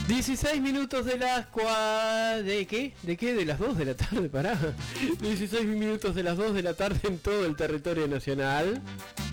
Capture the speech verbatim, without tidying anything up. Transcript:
dieciséis minutos de las cua... ¿De qué? ¿De qué? De las dos de la tarde, pará. dieciséis minutos de las dos de la tarde en todo el territorio nacional.